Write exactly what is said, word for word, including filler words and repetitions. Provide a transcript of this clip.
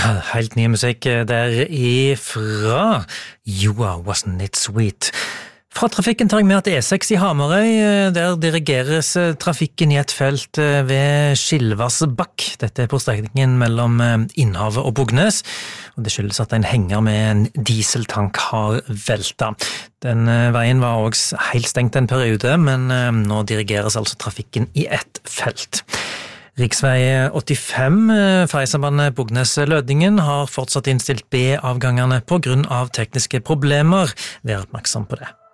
Helt ny musikk der ifra You Are Wasn't It Sweet. Fra trafikken tar jeg med at E seks i Hamarøy, der dirigeres trafikken i et felt ved Skilvarsbakk. Dette er på strekningen mellom Innhavet og Bognes, og det skyldes at en henger med en dieseltank har veltet. Den veien var også helt stengt en periode, men nå dirigeres altså trafikken i et felt. Riksvei åttifem, ferjesambandet Bognes-Lødingen, har fortsatt innstilt B-avgangene på grunn av tekniske problemer. Vær oppmerksom på det.